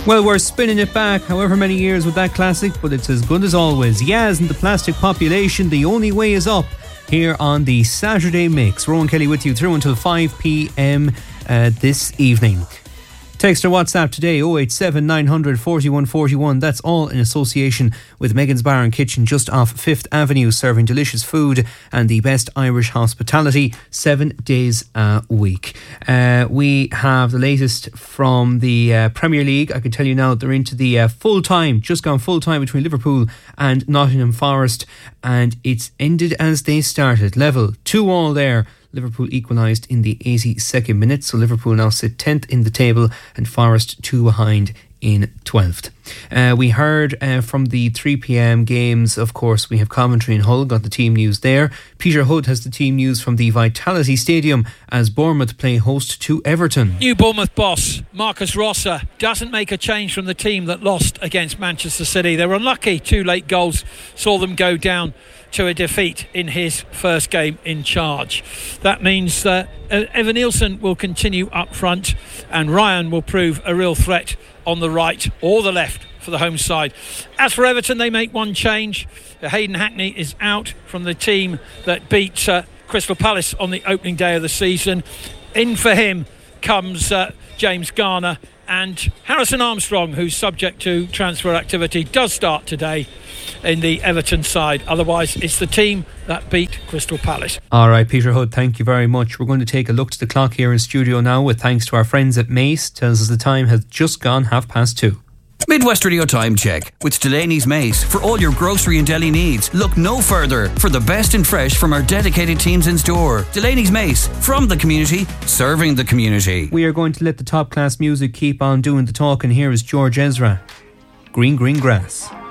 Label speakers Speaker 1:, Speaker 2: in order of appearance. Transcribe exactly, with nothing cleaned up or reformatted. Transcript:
Speaker 1: Well, we're spinning it back however many years with that classic, but it's as good as always. Yaz and the Plastic Population, The Only Way Is Up, here on the Saturday Mix. Rowan Kelly with you through until five p.m. Uh, this evening. Text or WhatsApp today oh eight seven nine hundred forty-one forty-one. That's all in association with Megan's Bar and Kitchen just off Fifth Avenue, serving delicious food and the best Irish hospitality seven days a week. Uh, we have the latest from the uh, Premier League. I can tell you now they're into the uh, full time, just gone full time between Liverpool and Nottingham Forest, and it's ended as they started. Level two all there. Liverpool equalised in the eighty-second minute, so Liverpool now sit tenth in the table and Forest two behind in twelfth. Uh, we heard uh, from the three p.m. games, of course, we have Coventry and Hull, got the team news there. Peter Hood has the team news from the Vitality Stadium as Bournemouth play host to Everton.
Speaker 2: New Bournemouth boss Marcus Rosser doesn't make a change from the team that lost against Manchester City. They were unlucky, two late goals saw them go down to a defeat in his first game in charge. That means that uh, Evan Nielsen will continue up front and Ryan will prove a real threat on the right or the left for the home side. As for Everton, they make one change. Hayden Hackney is out from the team that beat uh, Crystal Palace on the opening day of the season. In for him comes uh, James Garner, and Harrison Armstrong, who's subject to transfer activity, does start today in the Everton side. Otherwise, it's the team that beat Crystal Palace.
Speaker 1: Alright, Peter Hood, thank you very much. We're going to take a look to the clock here in studio now with thanks to our friends at Mace. Tells us the time has just gone half past two.
Speaker 3: Midwest Radio Time Check with Delaney's Mace. For all your grocery and deli needs, look no further for the best and fresh from our dedicated teams in store. Delaney's Mace, from the community, serving the community.
Speaker 1: We are going to let the top class music keep on doing the talking. Here is George Ezra, Green Green Grass.